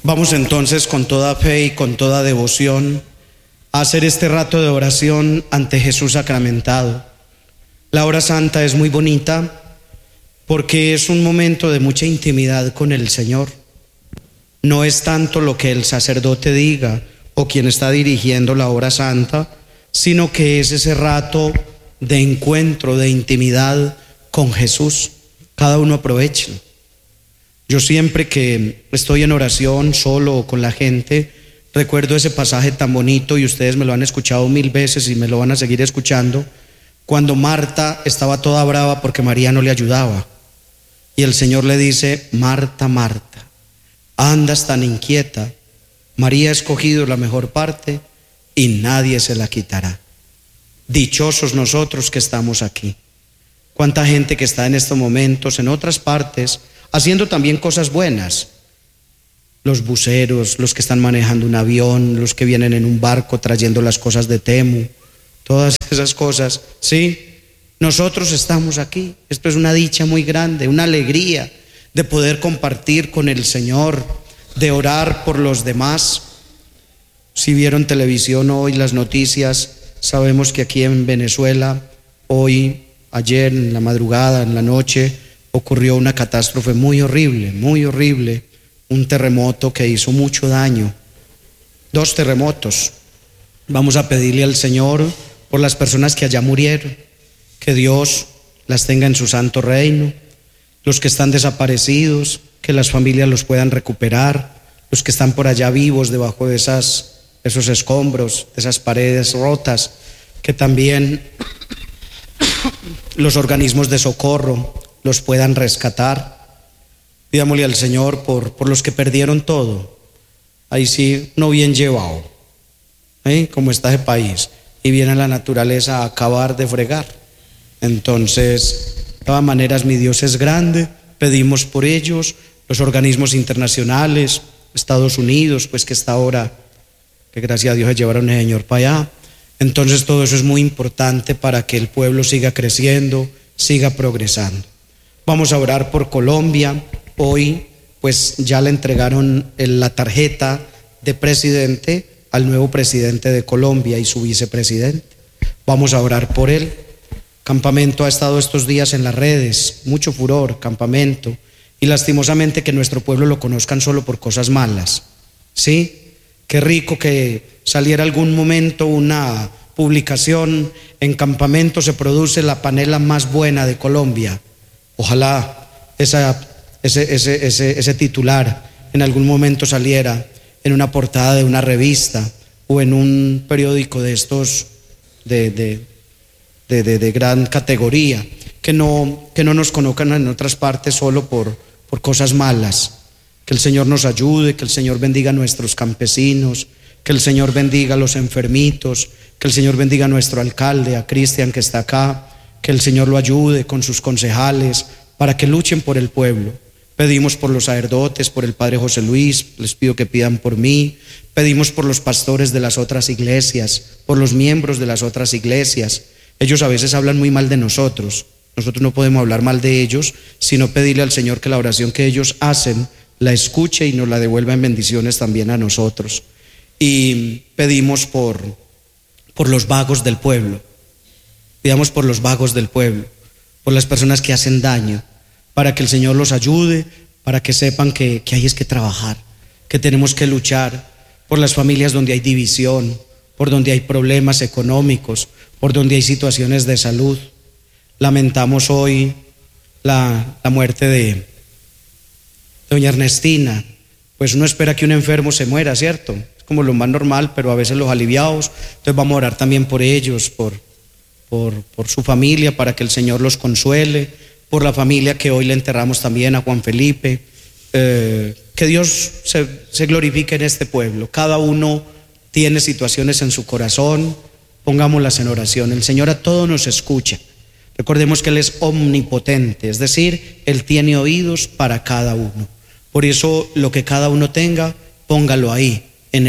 Vamos entonces con toda fe y con toda devoción a hacer este rato de oración ante Jesús sacramentado. La hora santa es muy bonita porque es un momento de mucha intimidad con el Señor. No es tanto lo que el sacerdote diga o quien está dirigiendo la hora santa, sino que es ese rato de encuentro, de intimidad con Jesús. Cada uno aproveche. Yo siempre que estoy en oración solo o con la gente, recuerdo ese pasaje tan bonito, y ustedes me lo han escuchado 1000 veces y me lo van a seguir escuchando, cuando Marta estaba toda brava porque María no le ayudaba. Y el Señor le dice: Marta, Marta, andas tan inquieta, María ha escogido la mejor parte y nadie se la quitará. Dichosos nosotros que estamos aquí. Cuánta gente que está en estos momentos en otras partes haciendo también cosas buenas. Los buceros, los que están manejando un avión, los que vienen en un barco trayendo las cosas de Temu, todas esas cosas, ¿sí? Nosotros estamos aquí. Esto es una dicha muy grande, una alegría de poder compartir con el Señor, de orar por los demás. Si vieron televisión hoy, las noticias, sabemos que aquí en Venezuela, hoy, ayer, en la madrugada, en la noche, ocurrió una catástrofe muy horrible, un terremoto que hizo mucho daño, 2 terremotos. Vamos a pedirle al Señor por las personas que allá murieron, que Dios las tenga en su santo reino, los que están desaparecidos, que las familias los puedan recuperar, los que están por allá vivos debajo de esos escombros, de esas paredes rotas, que también los organismos de socorro los puedan rescatar. Pidámosle al Señor por los que perdieron todo. Ahí sí, no bien llevado, como está ese país, y viene la naturaleza a acabar de fregar. Entonces, de todas maneras, mi Dios es grande, pedimos por ellos, los organismos internacionales, Estados Unidos, pues que está ahora, que gracias a Dios se llevaron el Señor para allá. Entonces todo eso es muy importante para que el pueblo siga creciendo, siga progresando. Vamos a orar por Colombia. Hoy pues ya le entregaron la tarjeta de presidente al nuevo presidente de Colombia y su vicepresidente. Vamos a orar por él. Campamento ha estado estos días en las redes, mucho furor, Campamento, y lastimosamente que nuestro pueblo lo conozcan solo por cosas malas. ¿Sí? Qué rico que saliera algún momento una publicación: en Campamento se produce la panela más buena de Colombia. Ojalá ese titular en algún momento saliera en una portada de una revista o en un periódico de estos de gran categoría, que no nos conozcan en otras partes solo por cosas malas. Que el Señor nos ayude, que el Señor bendiga a nuestros campesinos, que el Señor bendiga a los enfermitos, que el Señor bendiga a nuestro alcalde, a Cristian que está acá, que el Señor lo ayude con sus concejales para que luchen por el pueblo. Pedimos por los sacerdotes, por el Padre José Luis, les pido que pidan por mí. Pedimos por los pastores de las otras iglesias, por los miembros de las otras iglesias. Ellos a veces hablan muy mal de nosotros. Nosotros no podemos hablar mal de ellos, sino pedirle al Señor que la oración que ellos hacen la escuche y nos la devuelva en bendiciones también a nosotros. Y pedimos por los vagos del pueblo. Pidamos por los vagos del pueblo, por las personas que hacen daño, para que el Señor los ayude, para que sepan que hay es que trabajar, que tenemos que luchar, por las familias donde hay división, por donde hay problemas económicos, por donde hay situaciones de salud. Lamentamos hoy la muerte de doña Ernestina. Pues uno espera que un enfermo se muera, ¿cierto? Es como lo más normal, pero a veces los aliviados. Entonces vamos a orar también por ellos, por su familia, para que el Señor los consuele, por la familia que hoy le enterramos también a Juan Felipe. Que Dios se glorifique en este pueblo. Cada uno tiene situaciones en su corazón, pongámoslas en oración. El Señor a todos nos escucha. Recordemos que Él es omnipotente, es decir, Él tiene oídos para cada uno. Por eso lo que cada uno tenga, póngalo ahí, en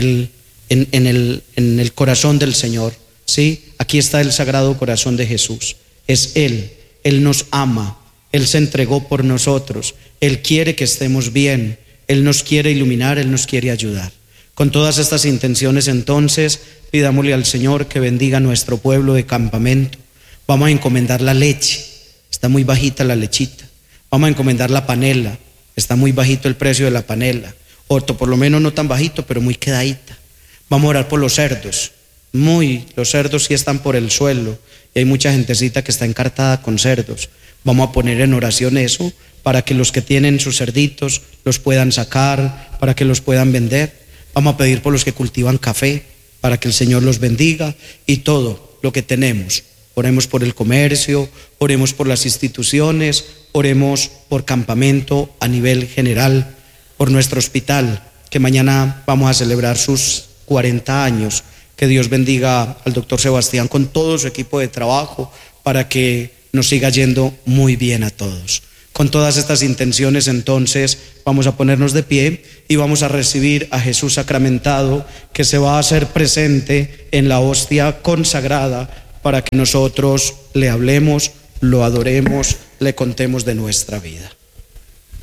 el corazón del Señor. ¿Sí? Aquí está el Sagrado Corazón de Jesús. Es Él nos ama, Él se entregó por nosotros, Él quiere que estemos bien, Él nos quiere iluminar, Él nos quiere ayudar. Con todas estas intenciones, entonces, pidámosle al Señor que bendiga a nuestro pueblo de campamento. Vamos a encomendar la leche, está muy bajita la lechita. Vamos a encomendar la panela, está muy bajito el precio de la panela. O por lo menos no tan bajito, pero muy quedadita. Vamos a orar por los cerdos. Los cerdos sí están por el suelo y hay mucha gentecita que está encartada con cerdos. Vamos a poner en oración eso para que los que tienen sus cerditos los puedan sacar, para que los puedan vender. Vamos a pedir por los que cultivan café, para que el Señor los bendiga y todo lo que tenemos. Oremos por el comercio, oremos por las instituciones, oremos por campamento a nivel general, por nuestro hospital, que mañana vamos a celebrar sus 40 años. Que Dios bendiga al doctor Sebastián con todo su equipo de trabajo para que nos siga yendo muy bien a todos. Con todas estas intenciones, entonces, vamos a ponernos de pie y vamos a recibir a Jesús sacramentado, que se va a hacer presente en la hostia consagrada para que nosotros le hablemos, lo adoremos, le contemos de nuestra vida.